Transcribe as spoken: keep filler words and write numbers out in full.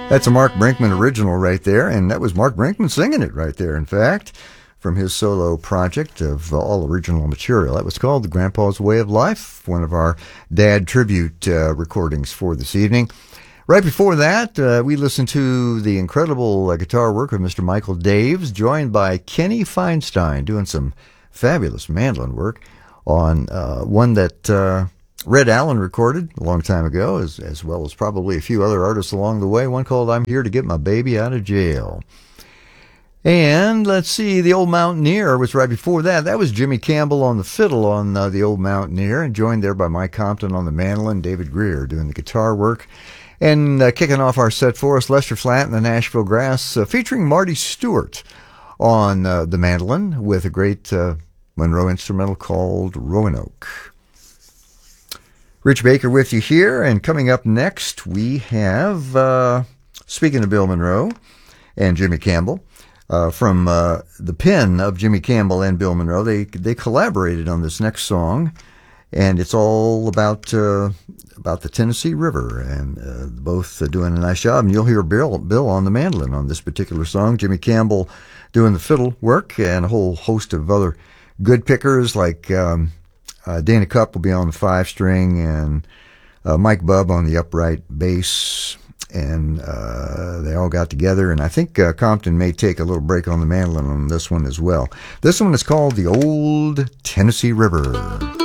That's a Mark Brinkman original right there, and that was Mark Brinkman singing it right there, in fact, from his solo project of uh, all original material. That was called The Grandpa's Way of Life, one of our dad tribute uh, recordings for this evening. Right before that, uh, we listened to the incredible uh, guitar work of Mister Michael Daves, joined by Kenny Feinstein, doing some fabulous mandolin work on uh, one that uh, Red Allen recorded a long time ago, as, as well as probably a few other artists along the way, one called I'm Here to Get My Baby Out of Jail. And let's see, The Old Mountaineer was right before that. That was Jimmy Campbell on the fiddle on uh, The Old Mountaineer, and joined there by Mike Compton on the mandolin, David Greer doing the guitar work. And uh, kicking off our set for us, Lester Flatt and the Nashville Grass, uh, featuring Marty Stewart on uh, the mandolin with a great uh, Monroe instrumental called Roanoke. Rich Baker with you here, and coming up next we have, uh, speaking of Bill Monroe and Jimmy Campbell, uh, from uh, the pen of Jimmy Campbell and Bill Monroe, they they collaborated on this next song, and it's all about uh, about the Tennessee River, and uh, both uh, doing a nice job. And you'll hear Bill Bill on the mandolin on this particular song, Jimmy Campbell doing the fiddle work, and a whole host of other good pickers like um, uh, Dana Cupp will be on the five string, and uh, Mike Bubb on the upright bass, and uh, they all got together. And I think uh, Compton may take a little break on the mandolin on this one as well. This one is called The Old Tennessee River.